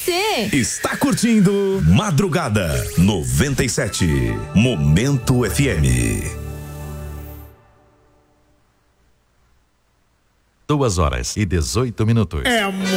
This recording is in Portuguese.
você. Está curtindo Madrugada 97. Momento FM. 2h18.